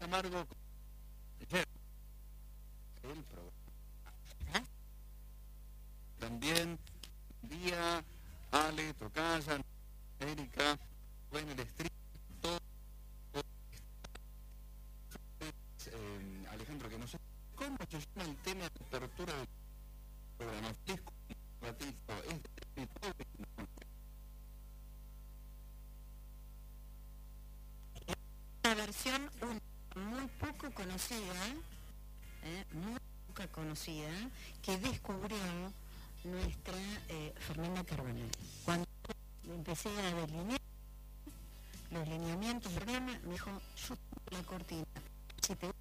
Amargo el programa. También Día, Ale, Tocaya, Erika, en el stream, todo, Alejandro, que no sé cómo se llama el tema de apertura del programa. Un ratito, una versión muy poco conocida, muy poco conocida, que descubrió nuestra Fernanda Carbonell. Cuando empecé a delinear los lineamientos del programa, me dijo, yo la cortina, si te